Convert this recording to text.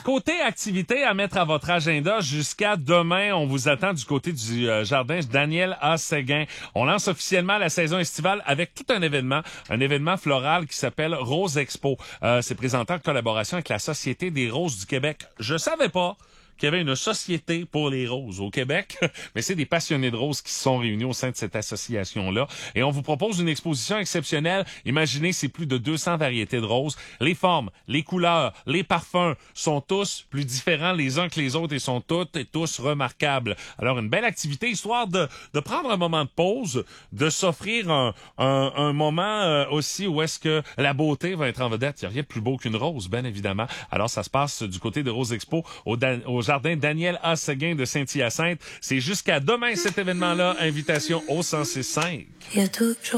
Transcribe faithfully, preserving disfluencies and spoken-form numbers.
Côté activité à mettre à votre agenda jusqu'à demain, on vous attend du côté du euh, jardin Daniel A. Séguin. On lance officiellement la saison estivale avec tout un événement, un événement floral qui s'appelle Rose Expo. Euh, c'est présenté en collaboration avec la Société des Roses du Québec. Je savais pas qu'il y avait une société pour les roses au Québec, mais c'est des passionnés de roses qui se sont réunis au sein de cette association-là. Et on vous propose une exposition exceptionnelle. Imaginez, c'est plus de deux cents variétés de roses. Les formes, les couleurs, les parfums sont tous plus différents les uns que les autres et sont toutes et tous remarquables. Alors, une belle activité, histoire de, de prendre un moment de pause, de s'offrir un, un, un moment euh, aussi où est-ce que la beauté va être en vedette. Il n'y a rien de plus beau qu'une rose, bien évidemment. Alors, ça se passe du côté de Rose Expo au, Dan- au jardin Daniel A. Séguin de Saint-Hyacinthe. C'est jusqu'à demain cet événement-là. Invitation au cent six cinq.